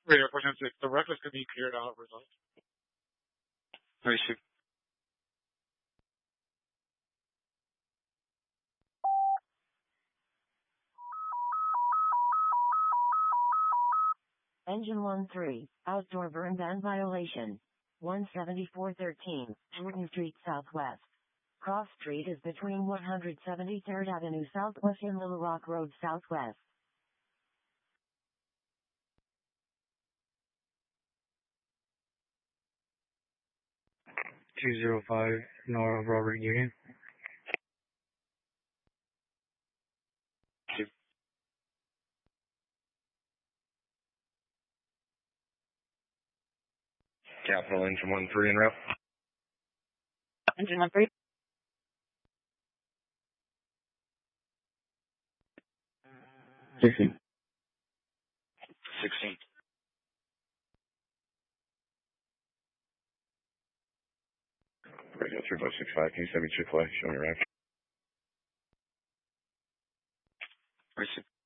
Radio question 6. The reckless could be cleared out of results. Receive. Engine 1-3, outdoor burn ban violation. 17413, Jordan Street Southwest. Cross Street is between 173rd Avenue Southwest and Little Rock Road Southwest. $205 Nora Robert Union. Capital Engine 1-3 en route. Engine 1-3. $16. Radio 3565, can you send me Chick-fil-A? Show me around. Receive.